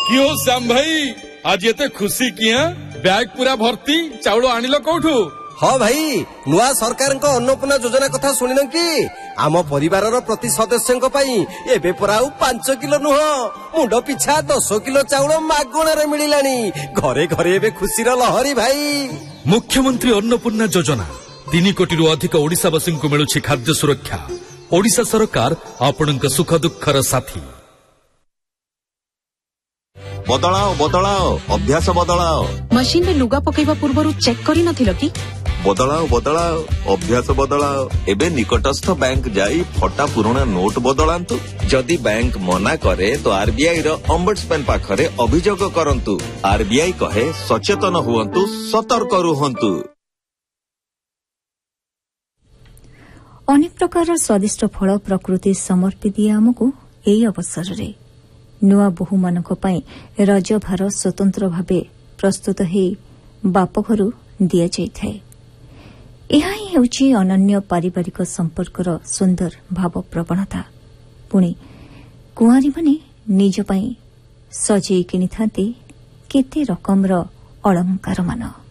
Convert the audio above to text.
क्यों श्याम भाई आज ये खुशी किया बैग पूरा भर्ती चाउल आनिल कौठू? हाँ भाई नुआ सरकार अन्नपूर्णा योजना कथा शुणिन कि आम परिवार प्रति सदस्य एबे परा 5 किलो नुह मुंड पिछा 10 किलो चाउल मागणार मिलिलानी। घरे घरे एबे खुशीर लहरी भाई। मुख्यमंत्री अन्नपूर्णा योजना 3 कोटी अधिक ओडिशावासी को मिलुछि खाद्य सुरक्षा। ओडिशा सरकार आपणक सुख दुखर साथी। बदलाओ बदलाओ अभ्यास बदलाओ। मशीन रे लुगा पकेबा पूर्वरु चेक करि नथिलो कि? बदलाओ बदलाओ अभ्यास बदलाओ। एबे निकटस्थ बैंक जाई फटा पुराना नोट बदलांतु। जदि बैंक मना करे तो आरबीआई रो ओम्बड्समैन पाखरे अभियोग करंतु। आरबीआई कहे सचेतन हुअंतु सतर्क रुहंतु। अनेक प्रकार स्वादिष्ट फल प्रकृति समर्पी दिए आमको एई अवसर रे नुआ बहु मानक पई रज भार स्वतंत्र भावे प्रस्तुत हे बापघरु दिया जाइथाय। ଏହା ହିଁ ହେଉଛି ଅନନ୍ୟ ପାରିବାରିକ ସମ୍ପର୍କର ସୁନ୍ଦର ଭାବ ପ୍ରବଣତା। ପୁଣି କୁଆଁରୀମାନେ ନିଜ ପାଇଁ ସଜେଇ କିଣିଥାନ୍ତି କେତେ ରକମର ଅଳଙ୍କାରମାନ।